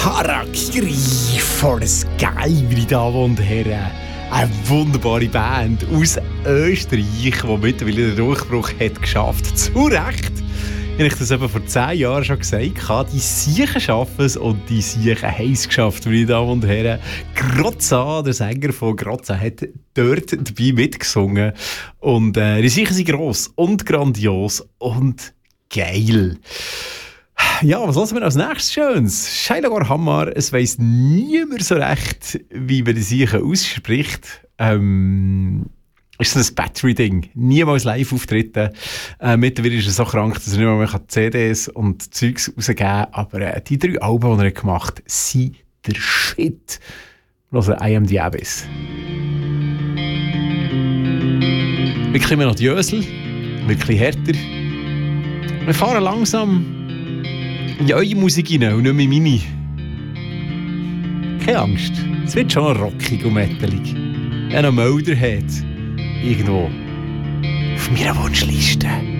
Harakiri for the Sky, meine Damen und Herren. Eine wunderbare Band aus Österreich, die mittlerweile den Durchbruch hat geschafft. Zu Recht. Ich habe das eben vor 10 Jahren schon gesagt. Die Siechen schaffen es und die Siechen haben es geschafft, meine Damen und Herren. Grotza, der Sänger von Grotza, hat dort dabei mitgesungen. Und die Siechen sind gross und grandios und geil. Ja, was lassen wir als nächstes Schönes? Shailagor Hamar, es weiss niemand so recht, wie man die Siechen ausspricht. Ist so ein Battery-Ding. Niemals live auftreten. Mittlerweile ist er so krank, dass er nicht mehr CDs und Zeugs rausgeben kann. Aber die 3 Alben, die er gemacht hat, sind der Shit. Also I Am The Abyss. Wirklich immer noch die Jösel. Wirklich härter. Wir fahren langsam in eure Musik rein und nicht mehr in meine. Keine Angst. Es wird schon rockig und metalig. Wenn noch Motorhead irgendwo auf meiner Wunschliste.